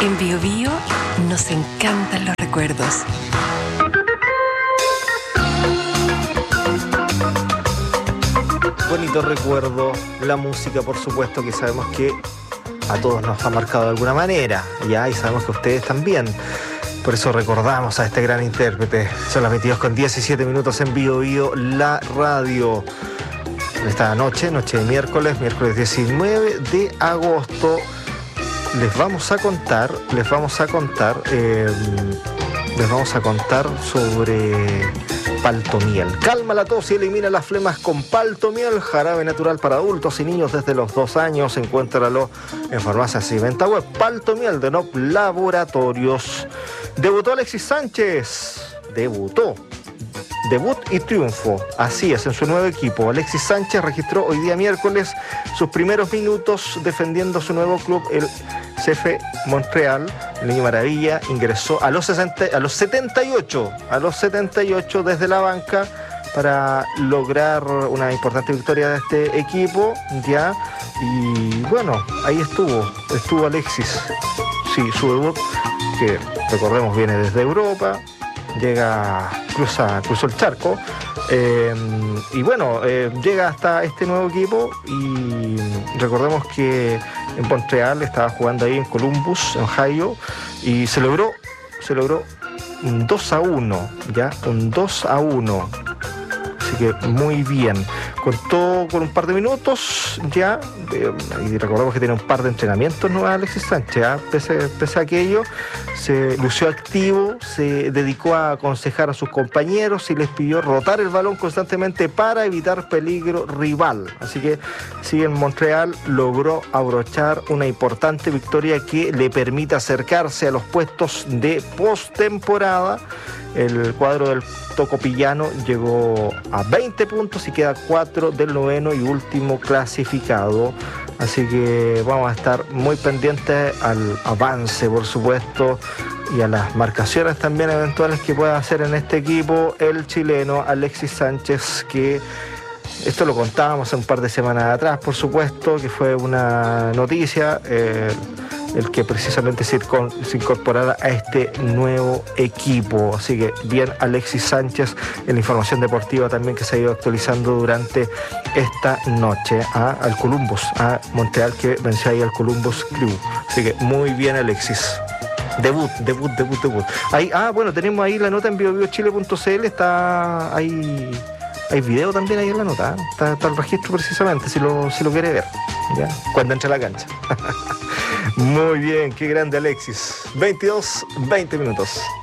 En Bio Bio nos encantan los recuerdos. Bonito recuerdo, la música, por supuesto, que sabemos que a todos nos ha marcado de alguna manera, ¿ya? Y sabemos que ustedes también. Por eso recordamos a este gran intérprete. Son las 22:17 en Bio Bio, la radio. Esta noche de miércoles 19 de agosto, les vamos a contar sobre Paltomiel. Calma la tos y elimina las flemas con Paltomiel, jarabe natural para adultos y niños desde los 2 años. Encuéntralo en farmacias y venta web. Paltomiel de NOP Laboratorios. Debutó Alexis Sánchez. Debut y triunfo, así es, en su nuevo equipo. Alexis Sánchez registró hoy día miércoles sus primeros minutos defendiendo su nuevo club, el CF Montreal. El niño maravilla ingresó a los 78 desde la banca para lograr una importante victoria de este equipo, ya. Y bueno, ahí estuvo Alexis. Sí, su debut, que recordemos viene desde Europa. Cruzó el charco y bueno, llega hasta este nuevo equipo. Y recordemos que en Montreal estaba jugando ahí en Columbus, en Ohio, y se logró un 2-1, ya, un 2-1. Así que muy bien. Contó con un par de minutos ya, y recordamos que tiene un par de entrenamientos nuevos Alexis Sánchez, pese a aquello, se lució activo, se dedicó a aconsejar a sus compañeros y les pidió rotar el balón constantemente para evitar peligro rival. Así que sí, en Montreal logró abrochar una importante victoria que le permite acercarse a los puestos de postemporada. El cuadro del tocopillano llegó a 20 puntos y queda 4 del noveno y último clasificado. Así que vamos a estar muy pendientes al avance, por supuesto, y a las marcaciones también eventuales que pueda hacer en este equipo el chileno Alexis Sánchez, que esto lo contábamos un par de semanas atrás, por supuesto, que fue una noticia, el que precisamente se incorporara a este nuevo equipo. Así que bien Alexis Sánchez, en la información deportiva también que se ha ido actualizando durante esta noche al Columbus, a Montreal, que venció ahí al Columbus Crew. Así que muy bien Alexis. Debut. Ahí, bueno, tenemos ahí la nota en biobiochile.cl, está ahí. Hay video también ahí en la nota, está el registro precisamente, si lo quiere ver, ¿ya? Cuando entre a la cancha. Muy bien, qué grande Alexis. 22:20.